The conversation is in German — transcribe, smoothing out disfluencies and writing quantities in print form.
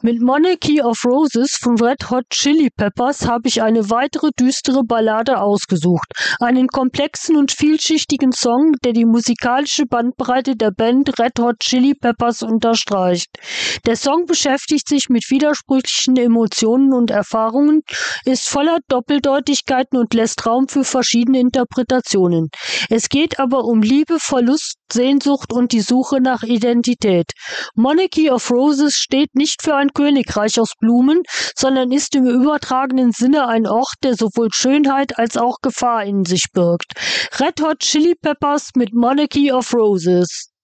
Mit Monarchy of Roses von Red Hot Chili Peppers habe ich eine weitere düstere Ballade ausgesucht. Einen komplexen und vielschichtigen Song, der die musikalische Bandbreite der Band Red Hot Chili Peppers unterstreicht. Der Song beschäftigt sich mit widersprüchlichen Emotionen und Erfahrungen, ist voller Doppeldeutigkeiten und lässt Raum für verschiedene Interpretationen. Es geht aber um Liebe, Verlust, Sehnsucht und die Suche nach Identität. Monarchy of Roses steht nicht für ein Königreich aus Blumen, sondern ist im übertragenen Sinne ein Ort, der sowohl Schönheit als auch Gefahr in sich birgt. Red Hot Chili Peppers mit Monarchy of Roses.